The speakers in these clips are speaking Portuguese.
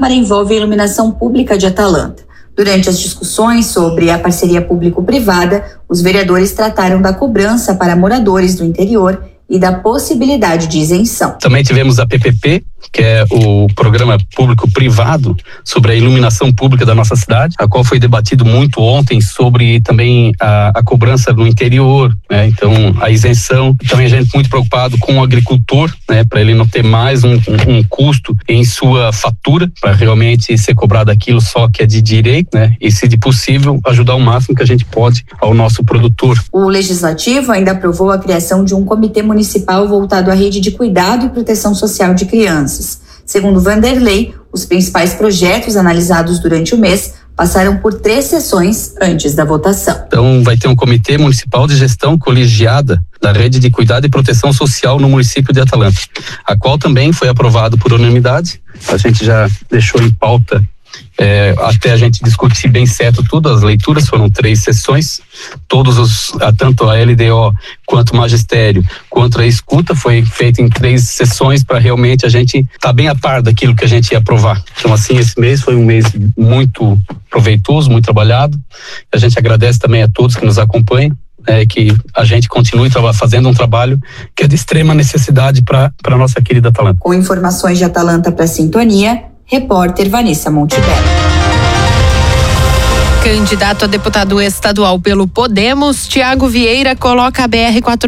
Câmara envolve a iluminação pública de Atalanta. Durante as discussões sobre a parceria público-privada, os vereadores trataram da cobrança para moradores do interior e da possibilidade de isenção. Também tivemos a PPP, que é o Programa Público-Privado sobre a iluminação pública da nossa cidade, a qual foi debatido muito ontem sobre também a cobrança no interior, né? Então a isenção. Também a gente muito preocupado com o agricultor, né? Para ele não ter mais um custo em sua fatura, para realmente ser cobrado aquilo só que é de direito, né? E se de possível ajudar o máximo que a gente pode ao nosso produtor. O Legislativo ainda aprovou a criação de um comitê municipal voltado à rede de cuidado e proteção social de crianças. Segundo Vanderlei, os principais projetos analisados durante o mês passaram por 3 sessões antes da votação. Então vai ter um comitê municipal de gestão colegiada da rede de cuidado e proteção social no município de Atalanta, a qual também foi aprovado por unanimidade. A gente já deixou em pauta até a gente discutir bem certo tudo, as leituras foram 3 sessões, tanto a LDO quanto o magistério, quanto a escuta foi feita em 3 sessões para realmente a gente estar bem a par daquilo que a gente ia aprovar. Então assim, esse mês foi um mês muito proveitoso, muito trabalhado. A gente agradece também a todos que nos acompanham, que a gente continue fazendo um trabalho que é de extrema necessidade para a nossa querida Atalanta. Com informações de Atalanta para Sintonia, repórter Vanessa Monteberg. Candidato a deputado estadual pelo Podemos, Thiago Vieira coloca a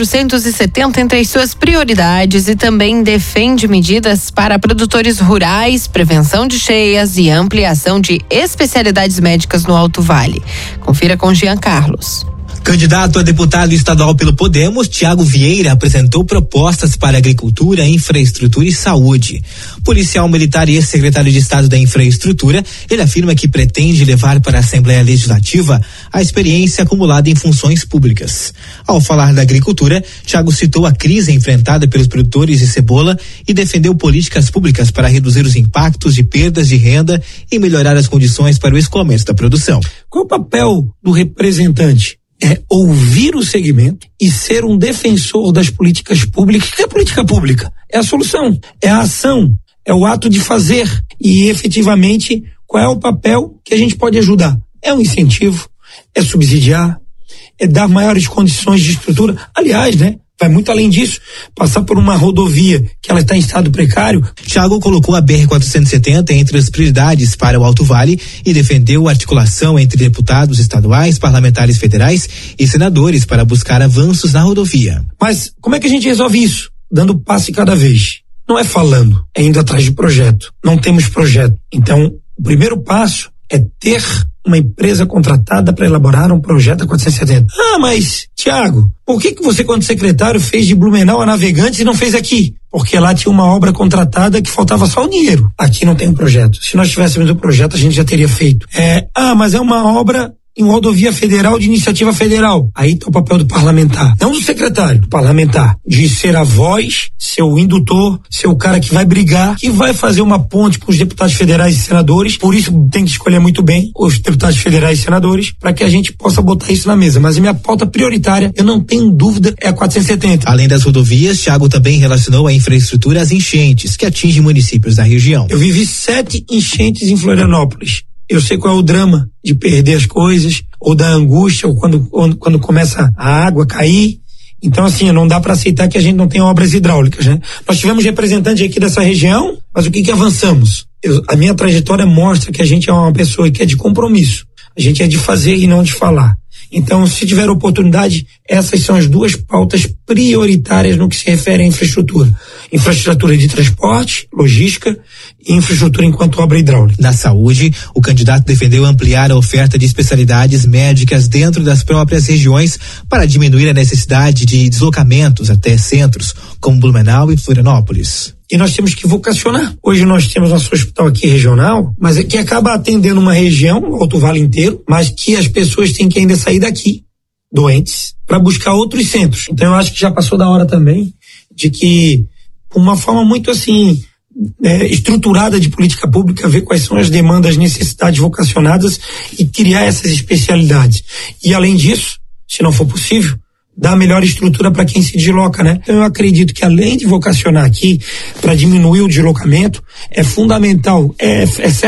BR-470 entre as suas prioridades e também defende medidas para produtores rurais, prevenção de cheias e ampliação de especialidades médicas no Alto Vale. Confira com Jean Carlos. Candidato a deputado estadual pelo Podemos, Thiago Vieira apresentou propostas para agricultura, infraestrutura e saúde. Policial militar e ex-secretário de Estado da Infraestrutura, ele afirma que pretende levar para a Assembleia Legislativa a experiência acumulada em funções públicas. Ao falar da agricultura, Thiago citou a crise enfrentada pelos produtores de cebola e defendeu políticas públicas para reduzir os impactos de perdas de renda e melhorar as condições para o escoamento da produção. Qual o papel do representante? É ouvir o segmento e ser um defensor das políticas públicas. O que é política pública? É a solução, é a ação, é o ato de fazer. E efetivamente, qual é o papel que a gente pode ajudar? É um incentivo, é subsidiar, é dar maiores condições de estrutura. Aliás, vai muito além disso, passar por uma rodovia que ela está em estado precário. Thiago colocou a BR-470 entre as prioridades para o Alto Vale e defendeu a articulação entre deputados estaduais, parlamentares federais e senadores para buscar avanços na rodovia. Mas como é que a gente resolve isso? Dando passo cada vez. Não é falando, é indo atrás de projeto. Não temos projeto. Então, o primeiro passo é ter uma empresa contratada para elaborar um projeto a 470. Mas, Thiago, por que você, quando secretário, fez de Blumenau a Navegantes e não fez aqui? Porque lá tinha uma obra contratada que faltava só o dinheiro. Aqui não tem um projeto. Se nós tivéssemos um projeto, a gente já teria feito. Mas é uma obra em rodovia federal de iniciativa federal. Aí tá o papel do parlamentar. Não do secretário, do parlamentar. De ser a voz, ser o indutor, ser o cara que vai brigar, que vai fazer uma ponte com os deputados federais e senadores. Por isso tem que escolher muito bem os deputados federais e senadores para que a gente possa botar isso na mesa. Mas a minha pauta prioritária, eu não tenho dúvida, é a 470. Além das rodovias, Thiago também relacionou a infraestrutura às enchentes que atingem municípios da região. Eu vivi 7 enchentes em Florianópolis. Eu sei qual é o drama de perder as coisas, ou da angústia, ou quando começa a água a cair. Então, assim, não dá para aceitar que a gente não tenha obras hidráulicas, né? Nós tivemos representantes aqui dessa região, mas o que avançamos? A minha trajetória mostra que a gente é uma pessoa que é de compromisso. A gente é de fazer e não de falar. Então, se tiver oportunidade, essas são as 2 pautas prioritárias no que se refere à infraestrutura. Infraestrutura de transporte, logística e infraestrutura enquanto obra hidráulica. Na saúde, o candidato defendeu ampliar a oferta de especialidades médicas dentro das próprias regiões para diminuir a necessidade de deslocamentos até centros, como Blumenau e Florianópolis. E nós temos que vocacionar. Hoje nós temos nosso hospital aqui regional, mas é que acaba atendendo uma região, o Alto Vale inteiro, mas que as pessoas têm que ainda sair daqui, doentes, para buscar outros centros. Então eu acho que já passou da hora também de que, por uma forma muito assim, estruturada de política pública, ver quais são as demandas, necessidades vocacionadas e criar essas especialidades. E além disso, se não for possível, dar melhor estrutura para quem se desloca, né? Então eu acredito que além de vocacionar aqui para diminuir o deslocamento, é fundamental, é